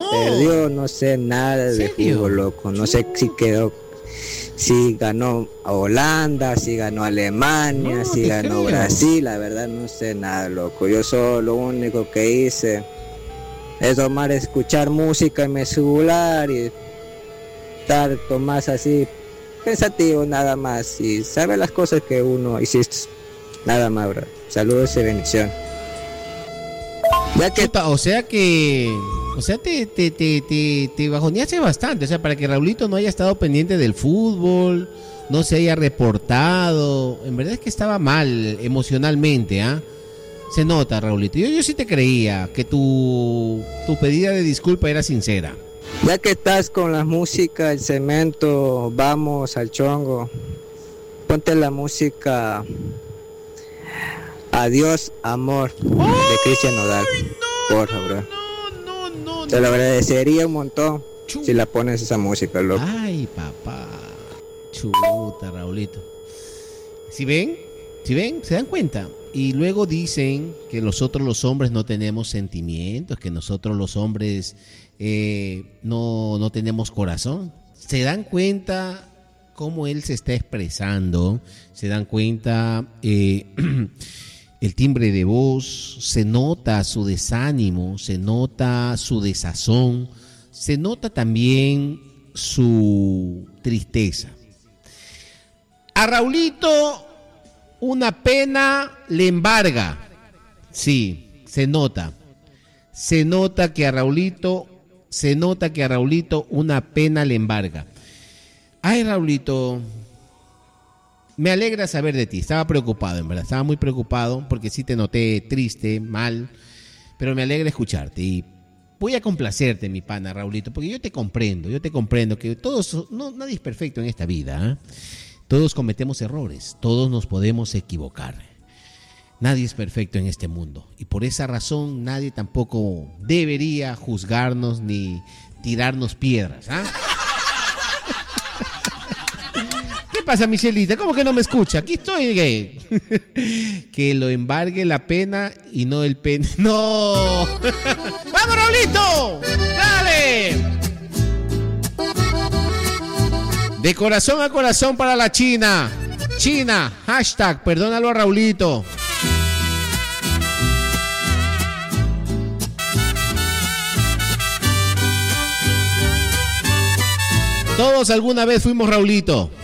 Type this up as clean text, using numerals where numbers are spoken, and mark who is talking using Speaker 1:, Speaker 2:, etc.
Speaker 1: perdió, no sé nada de fútbol, loco. No sé si quedó, si ganó a Holanda, si ganó Alemania, si ganó Brasil, la verdad no sé nada, loco. Yo solo lo único que hice es tomar, escuchar música en mi celular y estar más así pensativo nada más y saber las cosas que uno hiciste, nada más, bro. Saludos y bendición.
Speaker 2: Ya que te bajoneaste bastante, o sea, para que Raulito no haya estado pendiente del fútbol, no se haya reportado, en verdad es que estaba mal emocionalmente, ¿ah? Se nota, Raulito. Yo sí te creía que tu pedida de disculpa era sincera.
Speaker 1: Ya que estás con la música, el cemento, vamos al chongo, ponte la música Adiós Amor de Cristian Nodal, por favor. Te lo agradecería un montón si la pones esa música, loco.
Speaker 2: Ay, papá, chuta, Raulito. ¿Sí ven? ¿Se dan cuenta? Y luego dicen que nosotros los hombres no tenemos sentimientos, que nosotros los hombres no tenemos corazón. ¿Se dan cuenta cómo él se está expresando? ¿Se dan cuenta el timbre de voz? Se nota su desánimo, se nota su desazón, se nota también su tristeza. A Raulito una pena le embarga. Sí, se nota. Se nota que a Raulito una pena le embarga. Ay, Raulito, me alegra saber de ti. Estaba preocupado, en verdad. Estaba muy preocupado porque sí te noté triste, mal. Pero me alegra escucharte y voy a complacerte, mi pana, Raulito, porque yo te comprendo que nadie es perfecto en esta vida, ¿eh? Todos cometemos errores, todos nos podemos equivocar. Nadie es perfecto en este mundo y por esa razón nadie tampoco debería juzgarnos ni tirarnos piedras, ¿ah? ¿Qué pasa, Michelita? ¿Cómo que no me escucha? Aquí estoy, gay. Que lo embargue la pena y no el pene. ¡No! ¡Vamos, Raulito! ¡Dale! De corazón a corazón para la China. China, hashtag, perdónalo a Raulito. Todos alguna vez fuimos Raulito.